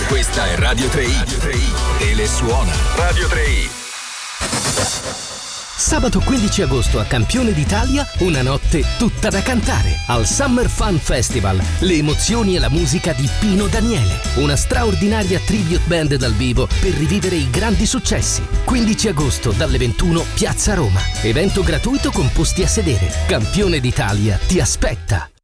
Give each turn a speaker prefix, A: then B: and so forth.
A: Questa è Radio 3i e le suona Radio 3i.
B: Sabato 15 agosto a Campione d'Italia, una notte tutta da cantare. Al Summer Fun Festival, le emozioni e la musica di Pino Daniele. Una straordinaria tribute band dal vivo per rivivere i grandi successi. 15 agosto dalle 21, Piazza Roma. Evento gratuito con posti a sedere. Campione d'Italia ti aspetta.